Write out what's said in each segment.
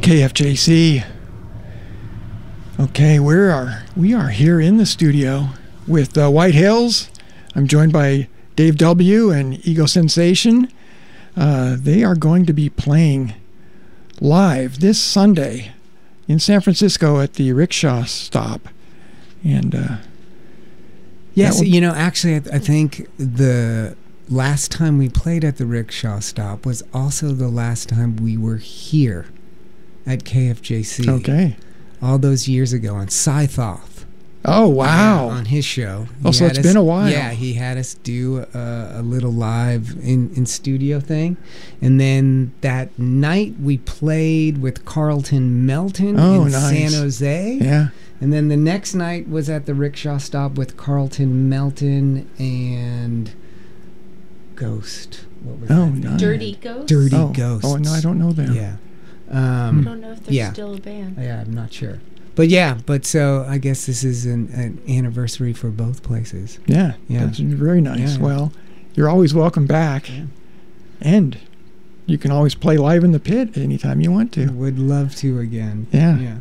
KFJC. Okay, we are here in the studio with White Hills. I'm joined by Dave W. and Ego Sensation. They are going to be playing live this Sunday in San Francisco at the Rickshaw Stop. And yes, actually, I think the last time we played at the Rickshaw Stop was also the last time we were here at KFJC. Okay. All those years ago on Scythoth. Oh, wow. On his show. So it's been a while. Yeah, he had us do a little live in studio thing. And then that night we played with Carlton Melton in San Jose. Yeah. And then the next night was at the Rickshaw Stop with Carlton Melton and Ghost. What was that? Nice. Dirty Ghost? Dirty Ghosts. Oh, no, I don't know them. Yeah. I don't know if they're still a band. Yeah, I'm not sure. But so I guess this is an anniversary for both places. Yeah. That's very nice. Yeah. Well, you're always welcome back. Yeah. And you can always play live in the pit anytime you want to. Would love to again. Yeah.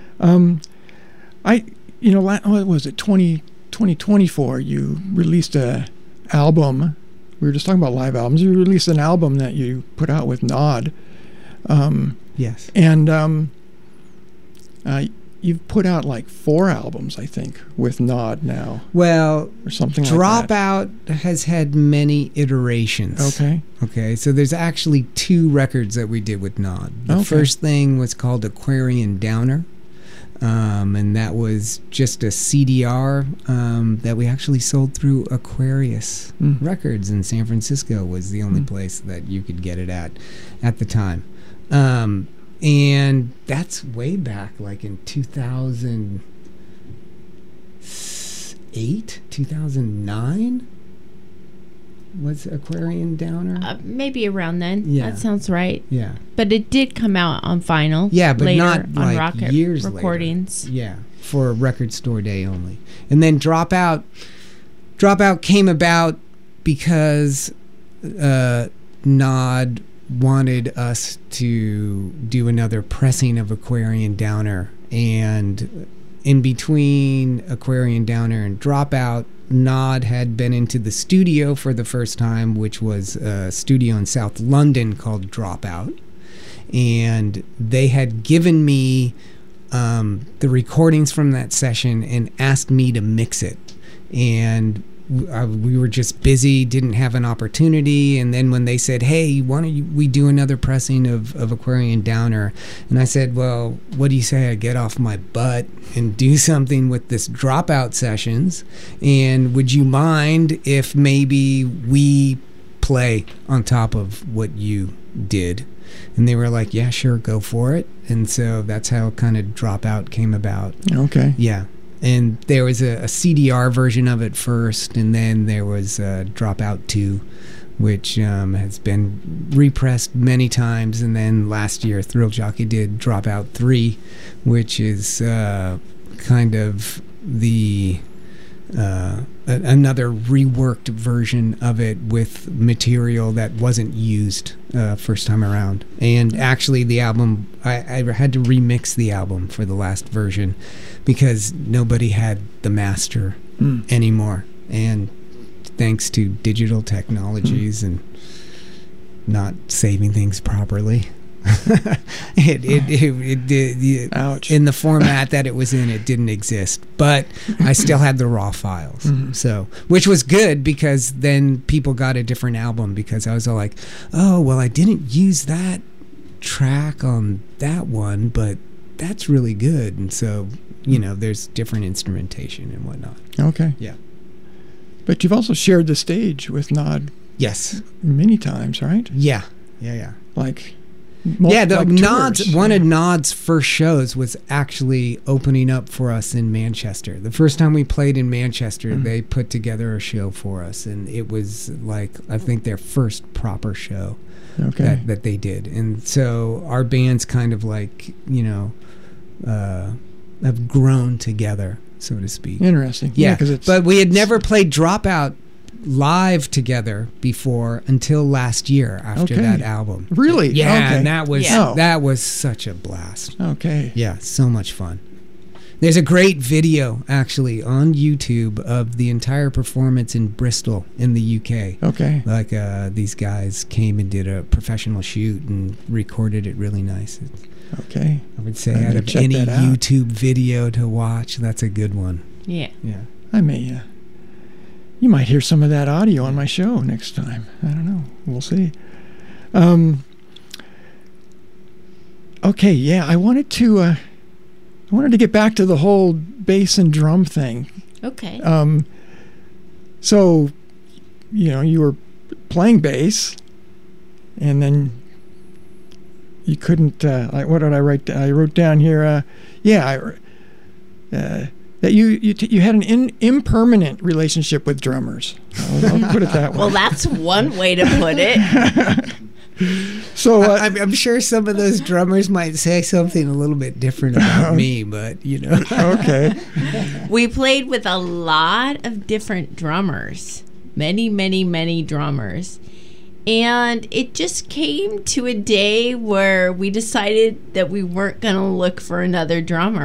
What was it, 2024, you released a album. We were just talking about live albums. You released an album that you put out with Nod. Yes. And you've put out like 4 albums, I think, with Nod now. Well, or something like that. Dropout has had many iterations. Okay. So there's actually 2 records that we did with Nod. The first thing was called Aquarian Downer. And that was just a CDR that we actually sold through Aquarius Records in San Francisco. Was the only place that you could get it at the time. And that's way back, like in 2008, 2009 was Aquarian Downer? Maybe around then. Yeah. That sounds right. Yeah. But it did come out on vinyl. Yeah, but later not on like Rocket years recordings. Later. Yeah, for Record Store Day only. And then Dropout came about because Nod wanted us to do another pressing of Aquarian Downer, and in between Aquarian Downer and Dropout, Nod had been into the studio for the first time, which was a studio in South London called Dropout, and they had given me the recordings from that session and asked me to mix it, and we were just busy, didn't have an opportunity. And then when they said, hey, why don't we do another pressing of Aquarian Downer? And I said, well, what do you say I get off my butt and do something with this Dropout sessions? And would you mind if maybe we play on top of what you did? And they were like, yeah, sure, go for it. And so that's how kind of Dropout came about. Okay. Yeah. And there was a CDR version of it first, and then there was Dropout 2, which has been repressed many times. And then last year, Thrill Jockey did Dropout 3, which is kind of the another reworked version of it with material that wasn't used first time around. And actually the album, I had to remix the album for the last version because nobody had the master anymore. And thanks to digital technologies and not saving things properly, it Ouch. In the format that it was in, it didn't exist, but I still had the raw files. So, which was good because then people got a different album, because I was all like, oh, well, I didn't use that track on that one, but that's really good. And so, there's different instrumentation and whatnot. Okay. Yeah. But you've also shared the stage with Nod. Yes. Many times, right? Yeah. Like... Nod's one of Nod's first shows was actually opening up for us in Manchester. The first time we played in Manchester, they put together a show for us, and it was like, I think, their first proper show that they did. And so our bands kind of like, have grown together, so to speak. Interesting. Yeah, but we had never played Dropout live together before until last year after Okay. that album. Really? Yeah, Okay. and that was Yeah. that was such a blast. Okay. Yeah, so much fun. There's a great video actually on YouTube of the entire performance in Bristol in the UK. Okay. Like these guys came and did a professional shoot and recorded it really nice. Okay. I would say I'm out gonna of check any that out. YouTube video to watch, that's a good one. Yeah. Yeah. I may. You might hear some of that audio on my show next time. I don't know. We'll see. Okay. Yeah. I wanted to get back to the whole bass and drum thing. Okay. So, you were playing bass, and then you couldn't. Like, what did I write? I wrote down here. That you had an impermanent relationship with drummers. I'll put it that way. Well, that's one way to put it. So I'm sure some of those drummers might say something a little bit different about me, but okay. We played with a lot of different drummers. Many, many, many drummers. And it just came to a day where we decided that we weren't going to look for another drummer.